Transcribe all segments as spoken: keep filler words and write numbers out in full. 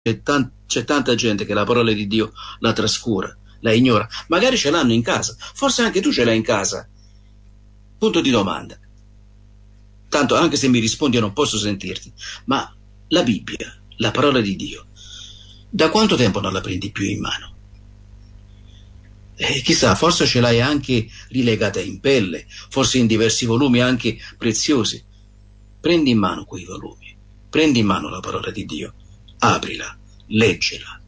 c'è, tan- c'è tanta gente che la parola di Dio la trascura, la ignora. Magari ce l'hanno in casa, forse anche tu ce l'hai in casa. Punto di domanda. Tanto, anche se mi rispondi io non posso sentirti, ma la Bibbia, la parola di Dio, da quanto tempo non la prendi più in mano? E chissà, forse ce l'hai anche rilegata in pelle, forse in diversi volumi anche preziosi. Prendi in mano quei volumi, prendi in mano la parola di Dio, aprila, leggila.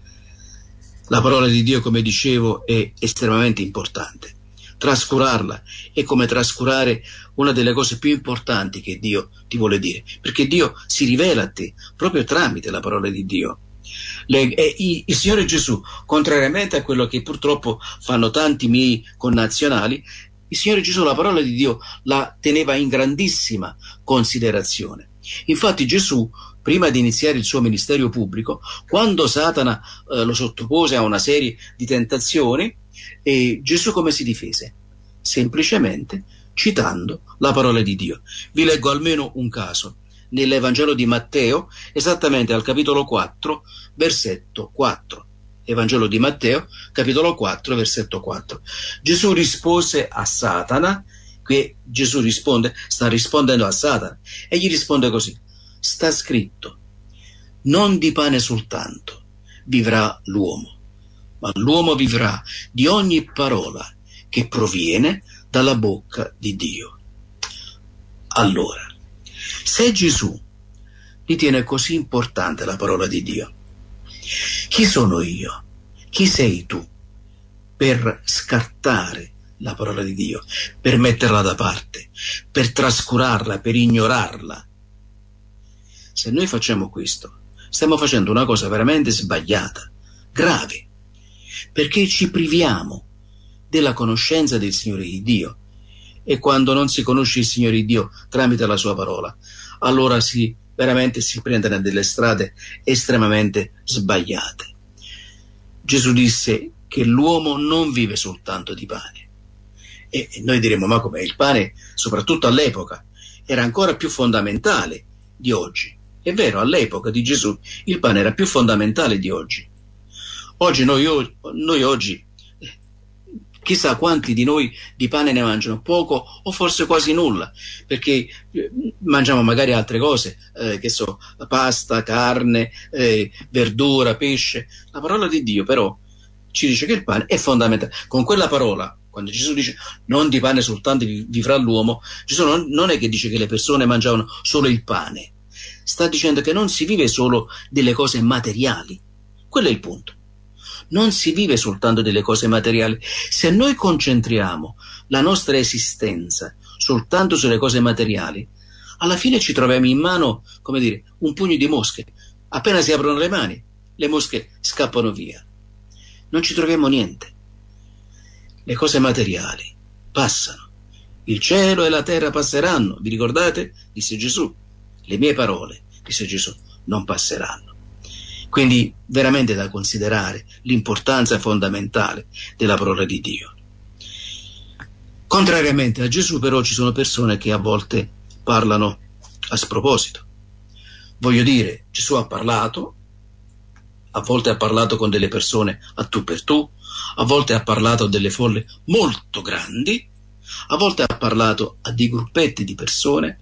La parola di Dio, come dicevo, è estremamente importante. Trascurarla è come trascurare una delle cose più importanti che Dio ti vuole dire, perché Dio si rivela a te proprio tramite la parola di Dio. Le, e, i, il Signore Gesù, contrariamente a quello che purtroppo fanno tanti miei connazionali, il Signore Gesù la parola di Dio la teneva in grandissima considerazione. Infatti Gesù, prima di iniziare il suo ministero pubblico, quando Satana eh, lo sottopose a una serie di tentazioni, e Gesù come si difese? Semplicemente citando la parola di Dio. Vi leggo almeno un caso. Nell'Evangelo di Matteo, esattamente al capitolo quattro, versetto quattro. Evangelo di Matteo, capitolo quattro, versetto quattro. Gesù rispose a Satana, qui Gesù risponde, sta rispondendo a Satana, e gli risponde così: sta scritto, non di pane soltanto vivrà l'uomo, ma l'uomo vivrà di ogni parola che proviene dalla bocca di Dio. Allora, se Gesù ritiene così importante la parola di Dio, chi sono io? Chi sei tu per scartare la parola di Dio, per metterla da parte, per trascurarla, per ignorarla? Se noi facciamo questo, stiamo facendo una cosa veramente sbagliata, grave, perché ci priviamo della conoscenza del Signore di Dio. E quando non si conosce il Signore di Dio tramite la sua parola, allora si veramente si prendono delle strade estremamente sbagliate. Gesù disse che l'uomo non vive soltanto di pane. E noi diremo, ma com'è? Il pane, soprattutto all'epoca, era ancora più fondamentale di oggi. È vero, all'epoca di Gesù il pane era più fondamentale di oggi. Oggi noi, noi oggi, chissà quanti di noi di pane ne mangiano, poco o forse quasi nulla, perché mangiamo magari altre cose, eh, che so, pasta, carne, eh, verdura, pesce. La parola di Dio però ci dice che il pane è fondamentale. Con quella parola, quando Gesù dice non di pane soltanto vivrà l'uomo, Gesù non, non è che dice che le persone mangiavano solo il pane, sta dicendo che non si vive solo delle cose materiali. Quello è il punto. Non si vive soltanto delle cose materiali. Se noi concentriamo la nostra esistenza soltanto sulle cose materiali, alla fine ci troviamo in mano, come dire, un pugno di mosche. Appena si aprono le mani, le mosche scappano via. Non ci troviamo niente. Le cose materiali passano. Il cielo e la terra passeranno. Vi ricordate? Disse Gesù. Le mie parole, disse Gesù, non passeranno. Quindi veramente da considerare l'importanza fondamentale della parola di Dio. Contrariamente a Gesù però ci sono persone che a volte parlano a sproposito. Voglio dire, Gesù ha parlato, a volte ha parlato con delle persone a tu per tu, a volte ha parlato a delle folle molto grandi, a volte ha parlato a dei gruppetti di persone,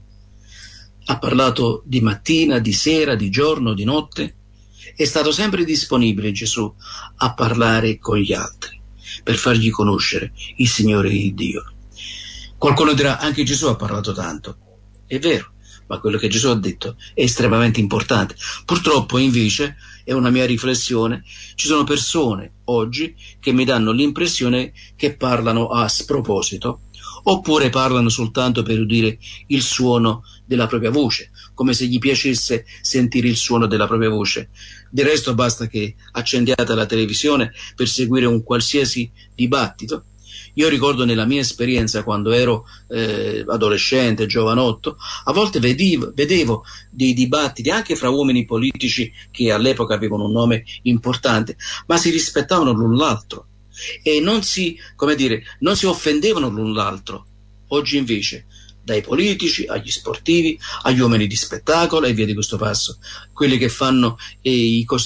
ha parlato di mattina, di sera, di giorno, di notte. È stato sempre disponibile Gesù a parlare con gli altri per fargli conoscere il Signore di Dio. Qualcuno dirà, anche Gesù ha parlato tanto. È vero, ma quello che Gesù ha detto è estremamente importante. Purtroppo invece, è una mia riflessione, ci sono persone oggi che mi danno l'impressione che parlano a sproposito, oppure parlano soltanto per udire il suono della propria voce, come se gli piacesse sentire il suono della propria voce. Del resto basta che accendiate la televisione per seguire un qualsiasi dibattito. Io ricordo nella mia esperienza quando ero eh, adolescente, giovanotto, a volte vedevo, vedevo dei dibattiti anche fra uomini politici che all'epoca avevano un nome importante, ma si rispettavano l'un l'altro e non si, come dire, non si offendevano l'un l'altro. Oggi invece dai politici agli sportivi, agli uomini di spettacolo e via di questo passo, quelli che fanno eh, i cosiddetti